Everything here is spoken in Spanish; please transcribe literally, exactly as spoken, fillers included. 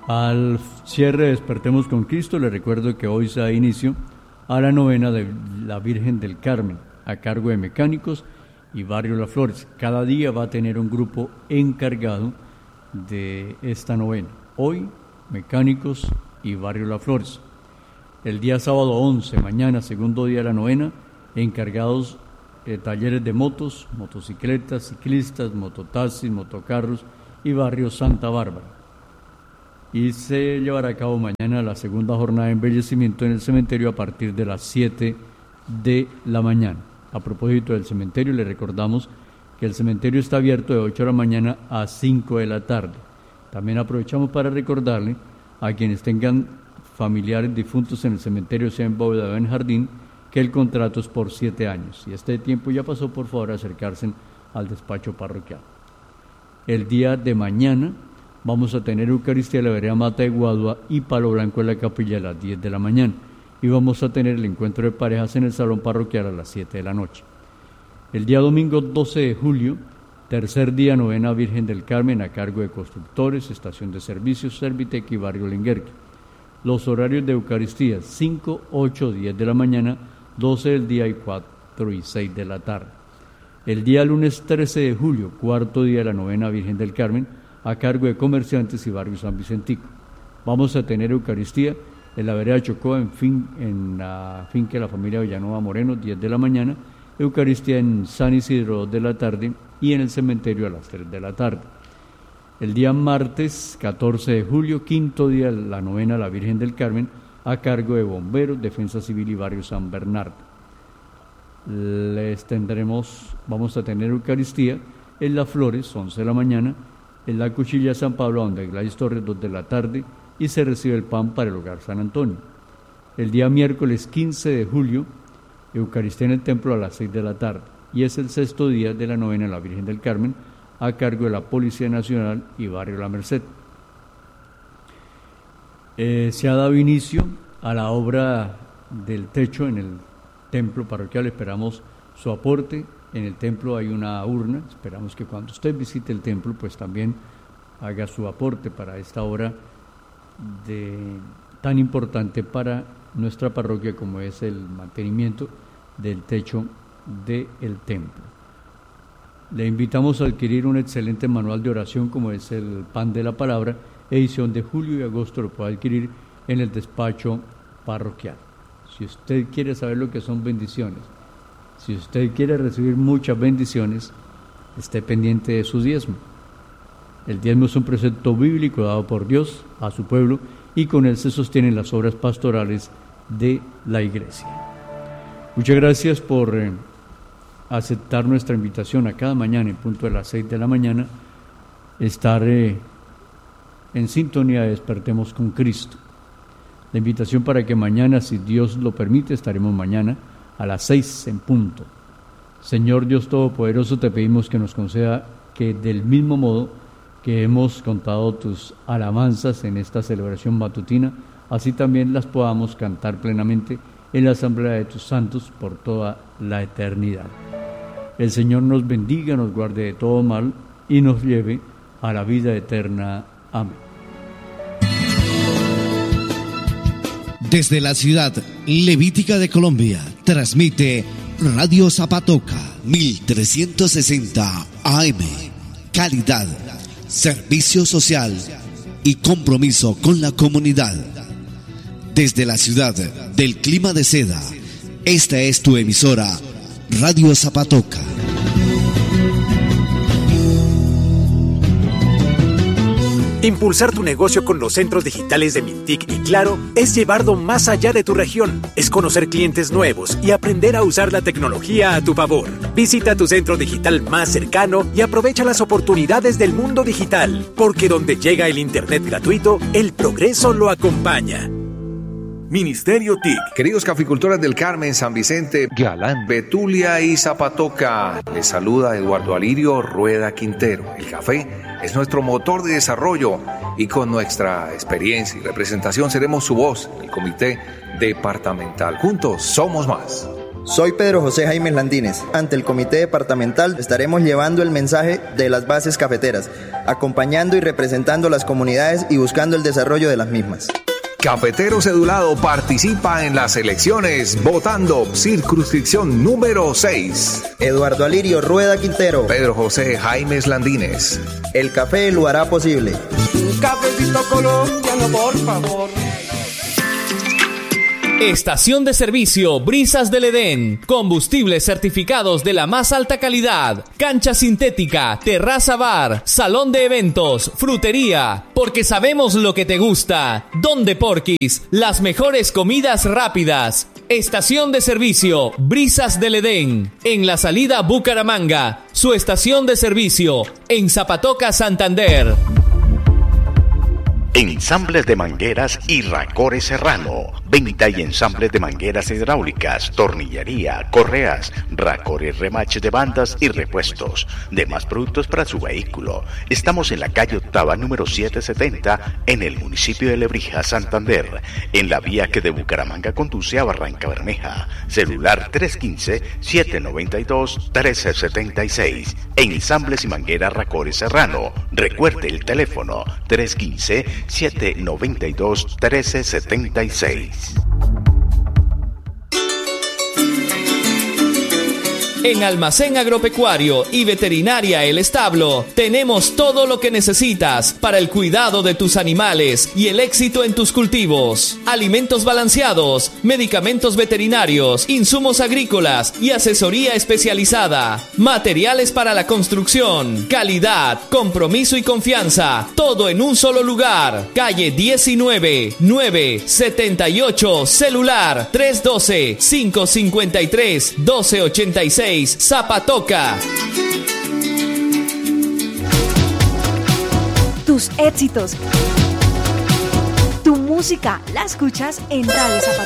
Al cierre de Despertemos con Cristo, les recuerdo que hoy se da inicio a la novena de la Virgen del Carmen, a cargo de Mecánicos y Barrio Las Flores. Cada día va a tener un grupo encargado de esta novena. Hoy, Mecánicos y Barrio Las Flores. El día sábado once, mañana, segundo día de la novena, encargados de talleres de motos, motocicletas, ciclistas, mototaxis, motocarros y Barrio Santa Bárbara. Y se llevará a cabo mañana la segunda jornada de embellecimiento en el cementerio a partir de las siete de la mañana. A propósito del cementerio, le recordamos que el cementerio está abierto de ocho de la mañana a cinco de la tarde. También aprovechamos para recordarle a quienes tengan familiares difuntos en el cementerio, sea en Bóveda o en Jardín, que el contrato es por siete años. Si este tiempo ya pasó, por favor, acercarse al despacho parroquial. El día de mañana vamos a tener Eucaristía en la vereda Mata de Guadua y Palo Blanco en la capilla a las diez de la mañana. Y vamos a tener el encuentro de parejas en el salón parroquial a las siete de la noche. El día domingo doce de julio, tercer día, novena Virgen del Carmen a cargo de Constructores, Estación de Servicios, Servitec y Barrio Lenguerque. Los horarios de Eucaristía, cinco, ocho, diez de la mañana, doce del día y cuatro y seis de la tarde. El día lunes trece de julio, cuarto día de la novena Virgen del Carmen, a cargo de Comerciantes y Barrio San Vicentico. Vamos a tener Eucaristía en la vereda Chocó, en, fin, en la finca de la familia Villanova Moreno, diez de la mañana, Eucaristía en San Isidro, dos de la tarde, y en el cementerio a las tres de la tarde. El día martes catorce de julio, quinto día de la novena la Virgen del Carmen, a cargo de Bomberos, Defensa Civil y Barrio San Bernardo. Les tendremos, vamos a tener Eucaristía en Las Flores, once de la mañana, en la Cuchilla San Pablo, donde Gladys Torres, dos de la tarde, y se recibe el pan para el Hogar San Antonio. El día miércoles quince de julio, Eucaristía en el templo a las seis de la tarde, y es el sexto día de la novena la Virgen del Carmen, a cargo de la Policía Nacional y Barrio La Merced. Eh, se ha dado inicio a la obra del techo en el templo parroquial. Esperamos su aporte. En el templo hay una urna, esperamos que cuando usted visite el templo pues también haga su aporte para esta obra de, tan importante para nuestra parroquia como es el mantenimiento del techo del templo. Le invitamos a adquirir un excelente manual de oración como es el Pan de la Palabra, edición de julio y agosto. Lo puede adquirir en el despacho parroquial. Si usted quiere saber lo que son bendiciones, si usted quiere recibir muchas bendiciones, esté pendiente de su diezmo. El diezmo es un precepto bíblico dado por Dios a su pueblo y con él se sostienen las obras pastorales de la Iglesia. Muchas gracias por eh, aceptar nuestra invitación a cada mañana en punto de las seis de la mañana, estar eh, en sintonía de Despertemos con Cristo. La invitación para que mañana, si Dios lo permite, estaremos mañana a las seis en punto. Señor Dios Todopoderoso, te pedimos que nos conceda que del mismo modo que hemos contado tus alabanzas en esta celebración matutina, así también las podamos cantar plenamente en la asamblea de tus santos por toda la eternidad. El Señor nos bendiga, nos guarde de todo mal y nos lleve a la vida eterna. Amén. Desde la ciudad levítica de Colombia, transmite Radio Zapatoca mil trescientos sesenta A M. Calidad, servicio social y compromiso con la comunidad. Desde la ciudad del clima de seda, esta es tu emisora, Radio Zapatoca. Impulsar tu negocio con los centros digitales de Mintic y Claro es llevarlo más allá de tu región, es conocer clientes nuevos y aprender a usar la tecnología a tu favor. Visita tu centro digital más cercano y aprovecha las oportunidades del mundo digital, porque donde llega el internet gratuito, el progreso lo acompaña. Ministerio T I C. Queridos caficultores del Carmen, San Vicente, Galán, Betulia y Zapatoca, les saluda Eduardo Alirio Rueda Quintero. El café es nuestro motor de desarrollo y con nuestra experiencia y representación seremos su voz en el comité departamental. Juntos somos más. Soy Pedro José Jaime Landines. Ante el Comité Departamental estaremos llevando el mensaje de las bases cafeteras, acompañando y representando a las comunidades y buscando el desarrollo de las mismas. Cafetero Cedulado participa en las elecciones votando circunscripción número seis. Eduardo Alirio Rueda Quintero. Pedro José Jaimes Landines. El café lo hará posible. Un cafecito colombiano, por favor. Estación de servicio Brisas del Edén. Combustibles certificados de la más alta calidad. Cancha sintética, terraza bar, salón de eventos, frutería. Porque sabemos lo que te gusta. Don Deporquis, las mejores comidas rápidas. Estación de servicio Brisas del Edén. En la salida Bucaramanga. Su estación de servicio en Zapatoca, Santander. Ensambles de mangueras y Racore Serrano. Venta y ensambles de mangueras hidráulicas, tornillería, correas, Racore remaches de bandas y repuestos. Demás productos para su vehículo. Estamos en la calle Octava número setecientos setenta en el municipio de Lebrija, Santander. En la vía que de Bucaramanga conduce a Barranca Bermeja. Celular tres uno cinco, siete nueve dos, uno tres siete seis. Ensambles y mangueras Racore Serrano. Recuerde el teléfono tres uno cinco, siete nueve dos, uno tres siete seis. En Almacén Agropecuario y Veterinaria El Establo tenemos todo lo que necesitas para el cuidado de tus animales y el éxito en tus cultivos. Alimentos balanceados, medicamentos veterinarios, insumos agrícolas y asesoría especializada. Materiales para la construcción, calidad, compromiso y confianza. Todo en un solo lugar. Calle diecinueve, nueve setenta y ocho, celular tres uno dos, cinco cinco tres, uno dos ocho seis. Zapatoca. Tus éxitos, tu música, la escuchas en Radio Zapatoca.